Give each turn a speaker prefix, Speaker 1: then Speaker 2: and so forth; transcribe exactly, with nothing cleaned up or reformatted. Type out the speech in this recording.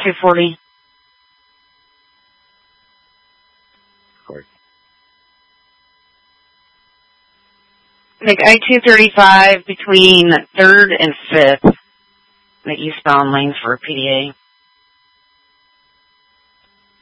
Speaker 1: two forty.
Speaker 2: Of course.
Speaker 1: Take I two thirty-five between third and fifth. The eastbound lanes for a P D A.